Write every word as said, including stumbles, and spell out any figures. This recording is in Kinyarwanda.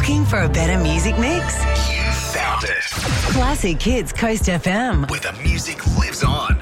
Looking for a better music mix? You found it. Classic Hits Coast F M. Where the music lives on.